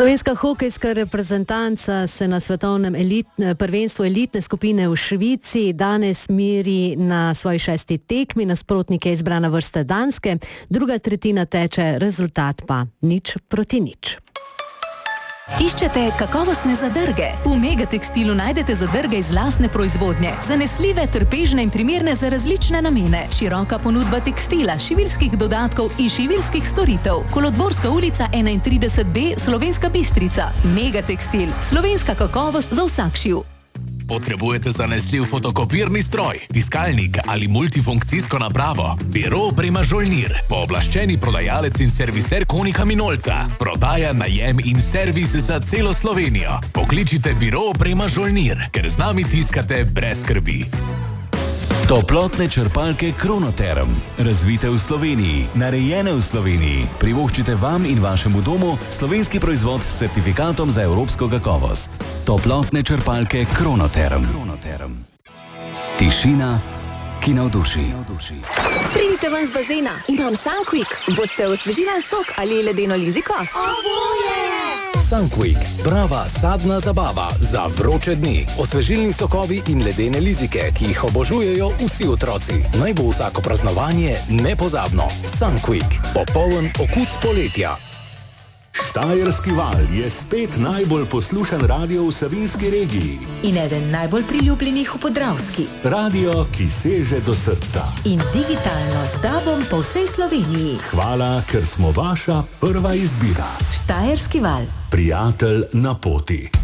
Slovenska hokejska reprezentanca se na svetovnem prvenstvu elitne skupine v Švici danes meri na svoji 6. tekmi, nasprotnik je izbrana vrsta Danske, druga tretjina teče, rezultat pa 0-0. Iščete kakovostne zadrge? V Megatekstilu najdete zadrge iz lastne proizvodnje, zanesljive, trpežne in primerne za različne namene. Široka ponudba tekstila, šiviljskih dodatkov in šiviljskih storitev. Kolodvorska ulica 31B, Slovenska Bistrica. Megatekstil, slovenska kakovost za vsak šiv. Potrebujete zanesljiv fotokopirni stroj, tiskalnik ali multifunkcijsko napravo? Biro oprema Žolnir, pooblaščeni prodajalec in serviser Konika Minolta. Prodaja, najem in servis za celo Slovenijo. Pokličite Biro oprema Žolnir, ker z nami tiskate brez skrbi. Toplotne črpalke Kronoterm. Razvite v Sloveniji, narejene v Sloveniji. Privoščite vam in vašemu domu slovenski proizvod s certifikatom za evropsko kakovost. Toplotne črpalke Kronoterm. Tišina, ki navduši. Pridite ven z bazena, imam Sunquick. Boste osvežila sok ali ledeno liziko? Oboje! Sunquick, prava sadna zabava za vroče dni. Osvežilni sokovi in ledene lizike, ki jih obožujejo vsi otroci. Naj bo vsako praznovanje nepozabno. Sunquick, popoln okus poletja. Štajerski val je spet najbolj poslušan radio v Savinjski regiji. In eden najbolj priljubljenih v Podravski. Radio, ki seže do srca. In digitalno s tabom po vsej Sloveniji. Hvala, ker smo vaša prva izbira. Štajerski val. Prijatelj na poti.